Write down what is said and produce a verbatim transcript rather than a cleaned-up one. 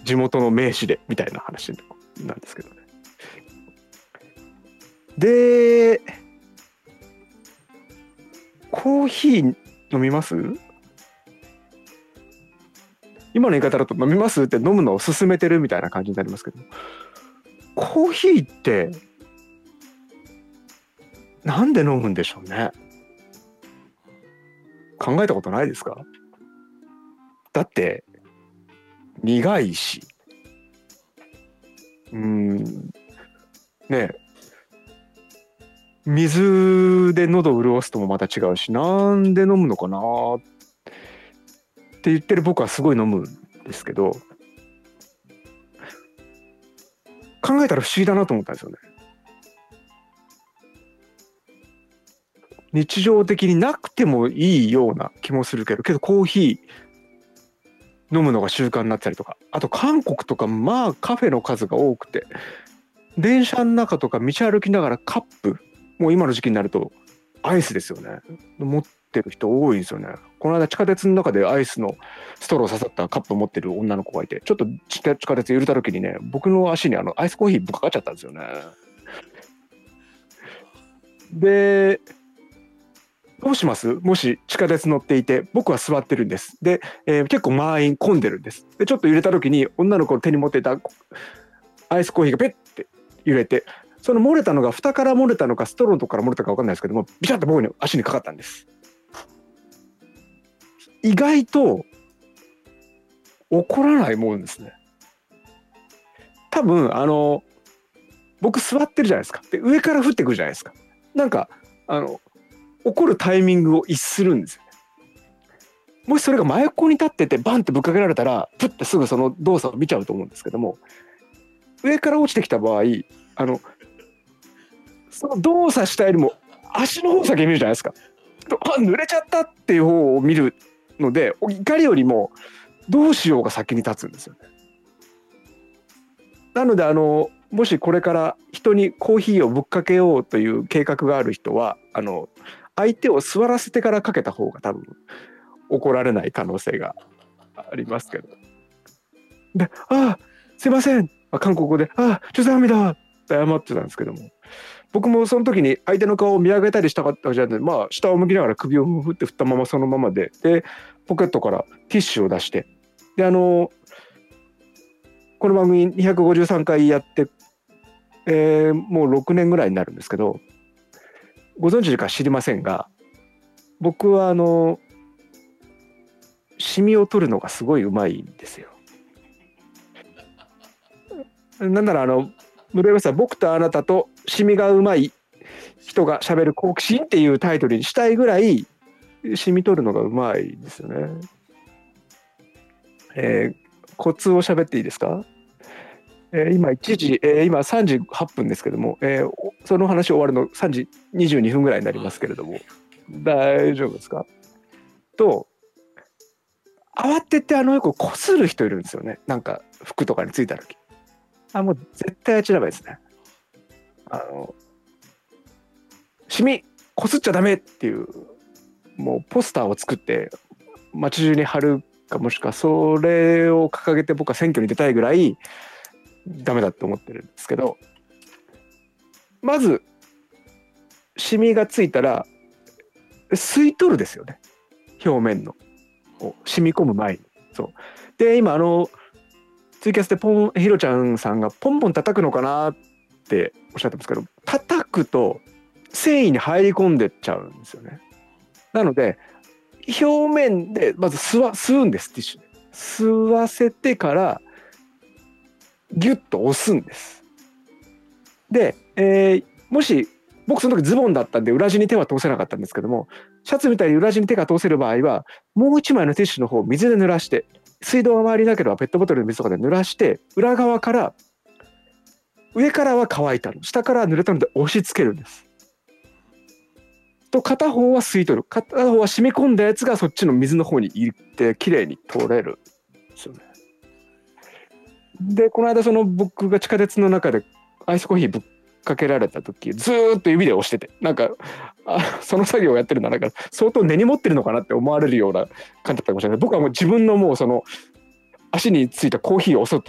地元の名士でみたいな話なんですけどね。でコーヒー飲みます？今の言い方だと飲みますって飲むのを勧めてるみたいな感じになりますけど、コーヒーってなんで飲むんでしょうね。考えたことないですか？だって苦いし、うーんね、水で喉を潤すともまた違うし、なんで飲むのかなって言ってる僕はすごい飲むんですけど、考えたら不思議だなと思ったんですよね。日常的になくてもいいような気もするけど、けどコーヒー飲むのが習慣になったりとか、あと韓国とかまあカフェの数が多くて、電車の中とか道歩きながらカップ、もう今の時期になるとアイスですよね、持ってる人多いですよね。この間地下鉄の中でアイスのストロー刺さったカップ持ってる女の子がいて、ちょっと地下鉄揺れた時にね、僕の足にあのアイスコーヒーぶっかかっちゃったんですよね。でどうします？もし地下鉄乗っていて僕は座ってるんです。で、えー、結構満員混んでるんです。でちょっと揺れた時に女の子の手に持っていたアイスコーヒーがペッて揺れて、その漏れたのが蓋から漏れたのかストローのとこから漏れたか分かんないですけども、ビシャッと僕に足にかかったんです。意外と怒らないもんですね。多分あの僕座ってるじゃないですか。で上から降ってくるじゃないですか。なんかあの怒るタイミングを逸するんですよね。もしそれが真横に立っててバンってぶっかけられたらプッてすぐその動作を見ちゃうと思うんですけども、上から落ちてきた場合、あのその動作したよりも足の方先見るじゃないですか。あ、濡れちゃったっていう方を見るので、怒りよりもどうしようが先に立つんですよね。なのであのもしこれから人にコーヒーをぶっかけようという計画がある人は、あの相手を座らせてからかけた方が多分怒られない可能性がありますけど。で、ああすいません、韓国語でああちょさみだって謝ってたんですけども、僕もその時に相手の顔を見上げたりしたかったわけじゃなくて、まあ下を向きながら首をふって振ったままそのままで、でポケットからティッシュを出して、であのこの番組にひゃくごじゅうさんかいやって、えー、もうろくねんぐらいになるんですけど、ご存知か知りませんが、僕はあのシミを取るのがすごいうまいんですよ。なんならあのムロヤさん、僕とあなたとシミがうまい人がしゃべる好奇心っていうタイトルにしたいぐらいシミ取るのがうまいんですよね。えー、コツを喋っていいですか？えー、今いちじ、えー、今さんじはっぷんですけども、えー、その話終わるのさんじにじゅうにふんぐらいになりますけれども、大丈夫ですか？と慌ててあのよくこする人いるんですよね。なんか服とかについた時、あ、もう絶対やっちゃダメですね。あのシミこすっちゃダメっていうもうポスターを作って街中に貼るか、もしくはそれを掲げて僕は選挙に出たいぐらいダメだと思ってるんですけど、まずシミがついたら吸い取るですよね、表面のを染み込む前に。そうで今あのツイキャスでポンひろちゃんさんがポンポン叩くのかなっておっしゃってますけど、叩くと繊維に入り込んでっちゃうんですよね。なので表面でまず吸わ吸うんです、ティッシュで吸わせてからギュッと押すんです。で、えー、もし僕その時ズボンだったんで裏地に手は通せなかったんですけども、シャツみたいに裏地に手が通せる場合はもう一枚のティッシュの方を水で濡らして、水道が周りなければペットボトルの水とかで濡らして、裏側から上からは乾いたの、下からは濡れたので押し付けるんですと、片方は吸い取る、片方は染み込んだやつがそっちの水の方に行ってきれいに取れるんですよね。でこの間その僕が地下鉄の中でアイスコーヒーぶっかけられた時ずーっと指で押してて、なんかあその作業をやってるのはなんか相当根に持ってるのかなって思われるような感じだったかもしれない。僕はもう自分のもうその足についたコーヒーを押す